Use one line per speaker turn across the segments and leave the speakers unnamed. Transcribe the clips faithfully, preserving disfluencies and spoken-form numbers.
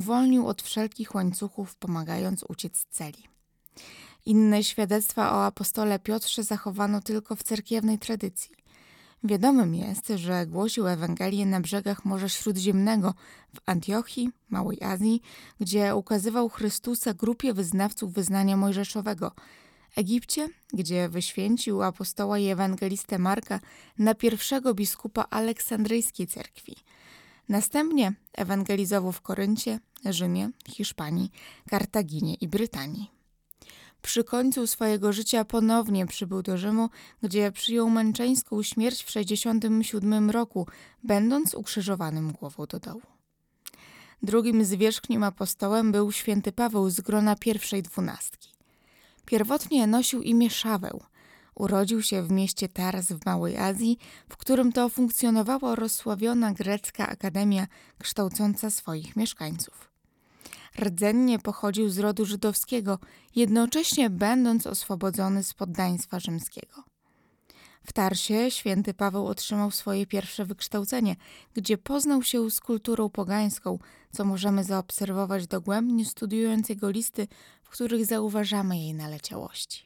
uwolnił od wszelkich łańcuchów, pomagając uciec z celi. Inne świadectwa o apostole Piotrze zachowano tylko w cerkiewnej tradycji. Wiadomym jest, że głosił Ewangelię na brzegach Morza Śródziemnego w Antiochii, Małej Azji, gdzie ukazywał Chrystusa grupie wyznawców wyznania mojżeszowego, Egipcie, gdzie wyświęcił apostoła i ewangelistę Marka na pierwszego biskupa aleksandryjskiej cerkwi. Następnie ewangelizował w Koryncie, Rzymie, Hiszpanii, Kartaginie i Brytanii. Przy końcu swojego życia ponownie przybył do Rzymu, gdzie przyjął męczeńską śmierć w sześćdziesiątym siódmym roku, będąc ukrzyżowanym głową do dołu. Drugim zwierzchnim apostołem był święty Paweł z grona pierwszej dwunastki. Pierwotnie nosił imię Szaweł. Urodził się w mieście Tars w Małej Azji, w którym to funkcjonowała rozsławiona grecka akademia kształcąca swoich mieszkańców. Rdzennie pochodził z rodu żydowskiego, jednocześnie będąc oswobodzony z poddaństwa rzymskiego. W Tarsie święty Paweł otrzymał swoje pierwsze wykształcenie, gdzie poznał się z kulturą pogańską, co możemy zaobserwować dogłębnie studiując jego listy, w których zauważamy jej naleciałości.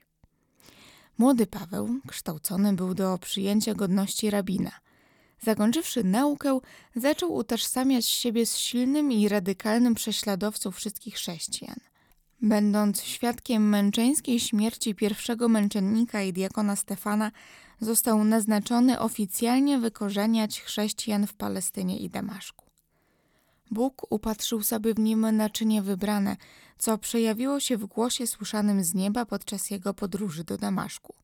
Młody Paweł kształcony był do przyjęcia godności rabina. Zakończywszy naukę, zaczął utożsamiać siebie z silnym i radykalnym prześladowcą wszystkich chrześcijan. Będąc świadkiem męczeńskiej śmierci pierwszego męczennika i diakona Stefana, został naznaczony oficjalnie wykorzeniać chrześcijan w Palestynie i Damaszku. Bóg upatrzył sobie w nim naczynie wybrane, co przejawiło się w głosie słyszanym z nieba podczas jego podróży do Damaszku.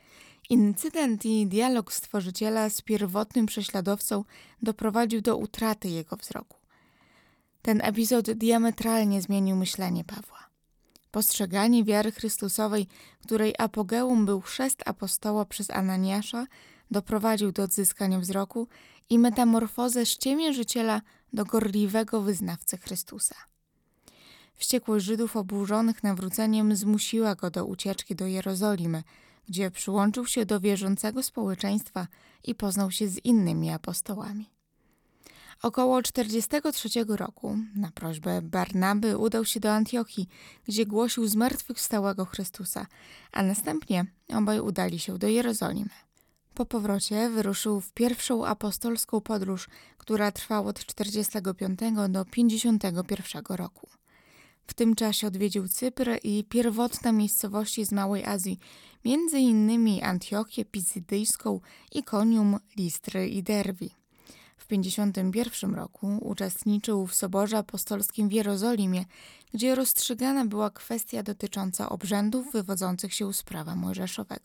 Incydent i dialog Stworzyciela z pierwotnym prześladowcą doprowadził do utraty jego wzroku. Ten epizod diametralnie zmienił myślenie Pawła. Postrzeganie wiary Chrystusowej, której apogeum był chrzest apostoła przez Ananiasza, doprowadził do odzyskania wzroku i metamorfozę ściemiężyciela do gorliwego wyznawcy Chrystusa. Wściekłość Żydów oburzonych nawróceniem zmusiła go do ucieczki do Jerozolimy, gdzie przyłączył się do wierzącego społeczeństwa i poznał się z innymi apostołami. Około czterdziestego trzeciego roku na prośbę Barnaby udał się do Antiochii, gdzie głosił zmartwychwstałego Chrystusa, a następnie obaj udali się do Jerozolimy. Po powrocie wyruszył w pierwszą apostolską podróż, która trwała od czterdziestego piątego do pięćdziesiątego pierwszego roku. W tym czasie odwiedził Cypr i pierwotne miejscowości z Małej Azji, między innymi Antiochię Pizydyjską, Ikonium, Listry i Derwi. W pięćdziesiątym pierwszym roku uczestniczył w Soborze Apostolskim w Jerozolimie, gdzie rozstrzygana była kwestia dotycząca obrzędów wywodzących się z prawa mojżeszowego.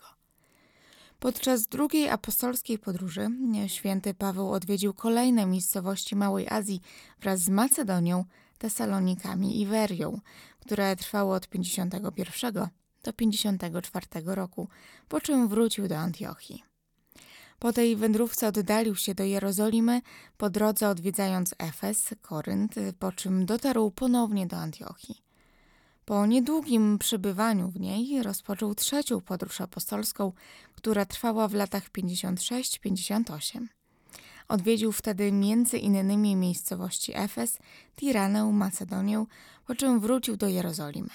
Podczas drugiej apostolskiej podróży święty Paweł odwiedził kolejne miejscowości Małej Azji wraz z Macedonią, Tesalonikami i Werią, które trwało od pięćdziesiątego pierwszego do pięćdziesiątego czwartego roku, po czym wrócił do Antiochii. Po tej wędrówce oddalił się do Jerozolimy, po drodze odwiedzając Efes, Korynt, po czym dotarł ponownie do Antiochii. Po niedługim przebywaniu w niej rozpoczął trzecią podróż apostolską, która trwała w latach pięćdziesiąt sześć pięćdziesiąt osiem. Odwiedził wtedy między innymi miejscowości Efes, Tiranę, Macedonię, po czym wrócił do Jerozolimy.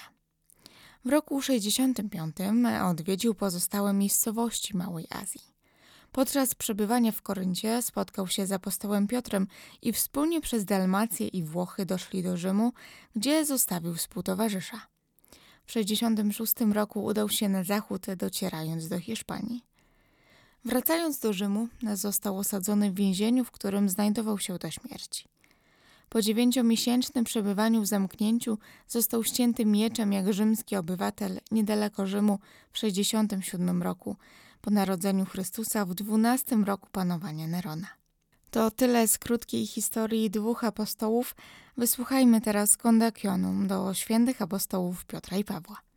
W roku sześćdziesiątym piątym odwiedził pozostałe miejscowości Małej Azji. Podczas przebywania w Koryncie spotkał się z apostołem Piotrem i wspólnie przez Dalmację i Włochy doszli do Rzymu, gdzie zostawił współtowarzysza. W sześćdziesiątym szóstym roku udał się na zachód, docierając do Hiszpanii. Wracając do Rzymu, został osadzony w więzieniu, w którym znajdował się do śmierci. Po dziewięciomiesięcznym przebywaniu w zamknięciu został ścięty mieczem jak rzymski obywatel niedaleko Rzymu w sześćdziesiątym siódmym roku, po narodzeniu Chrystusa w dwunastym roku panowania Nerona. To tyle z krótkiej historii dwóch apostołów. Wysłuchajmy teraz kondakionum do świętych apostołów Piotra i Pawła.